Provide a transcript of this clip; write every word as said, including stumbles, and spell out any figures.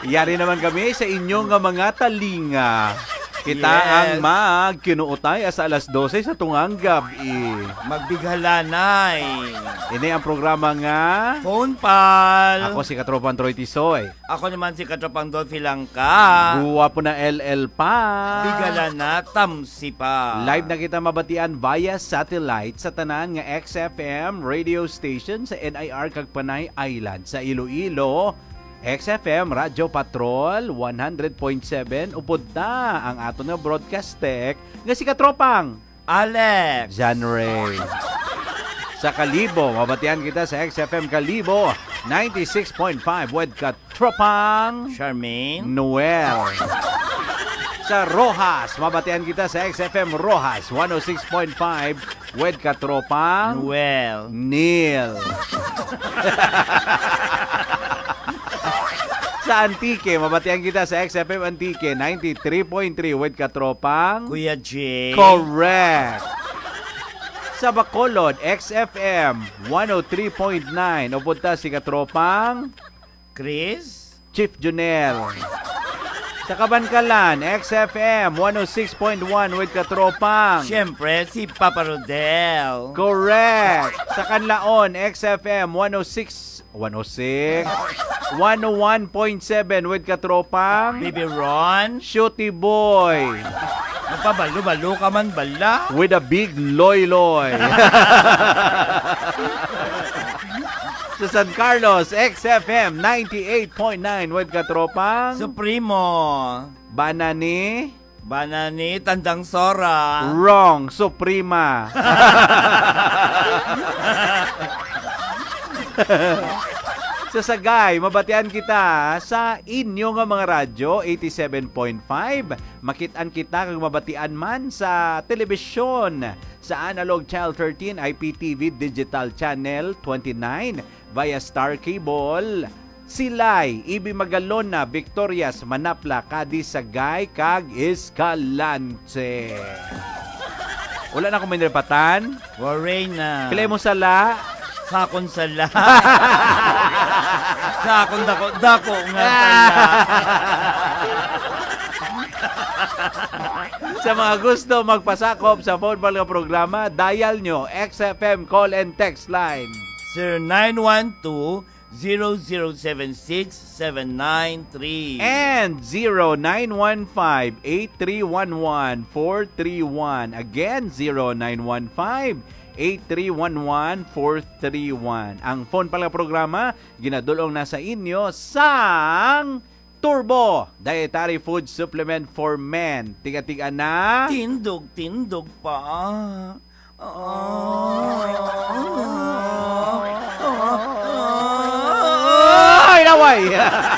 Yari naman kami sa inyong nga mga talinga. Kita Yes. ang magkinuutay sa alas dose sa tungang gabi. Magbighalanay. Ini ang programa nga Phone pal. ako si Katropan Troy Tisoy. Ako naman si Katropang Dolphy Langka. Guwa po na L L pa. Bigalana, tamsi pa. Live na kita mabatian via satellite sa tanan nga X F M radio station sa N I R kag Panay Island sa Iloilo. X F M Radio Patrol one hundred point seven upod na ang ato nga broadcast tech nga si Katropang Alex. John Ray. Sa Kalibo, mabatian kita sa X F M Kalibo ninety-six point five with Katropang Charmaine. Noel. Sa Rojas, mabatian kita sa X F M Rojas one oh six point five with Katropang Noel. Neil. Sa Antique, mabatian kita sa X F M Antique ninety-three point three with Katropang Kuya J. Correct. Sa Bacolod, X F M one oh three point nine upunta si Katropang Chris. Chief Junel. Sa Kabankalan, X F M one oh six point one with Katropang Siyempre, si Papa Rodel. Correct. Sa Kanlaon, X F M one oh six one oh six one oh one point seven with Katropang Baby Ron. Shooty Boy Magpabalo-balo ka man bala. with a big loy-loy. Sa San Carlos, X F M ninety-eight point nine with Katropang Supremo. Banani Banani, Tandang Sora. Wrong, Suprema. Sa Sagay, mabatian kita sa inyo nga mga radyo, eighty-seven point five. Makitaan kita kag mabatian man sa telebisyon, sa Analog Channel thirteen, I P T V Digital Channel twenty-nine, via Star Cable, Silay, Ibi Magalona, Victorias, Manapla, Cadiz, Sagay, kag Escalante. Wala na akong minrepatan. Warena. Pilay mo sala. Sakon sala. Sakon dako, dako nga sala. Sa mga gusto magpasakop sa phone ball nga programa, dial nyo X F M call and text line zero nine one two zero zero seven six seven nine three and zero nine one five eight three one one four three one. Again, zero nine one five eight three one one four three one. Ang phone pala programa ginadulong na sa inyo sang Turbo Dietary Food Supplement for Men. Tiga-tiga na Tindog, tindog pa. Ay, naway!